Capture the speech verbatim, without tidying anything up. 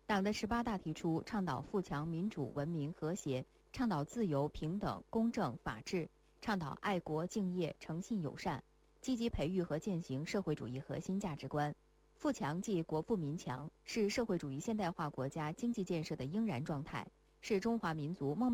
党的十八大提出，倡导富强、民主、文明、和谐，倡导自由、平等、公正、法治，倡导爱国、敬业、诚信、友善，积极培育和践行社会主义核心价值观。富强即国富民强，是社会主义现代化国家经济建设的应然状态，是中华民族梦。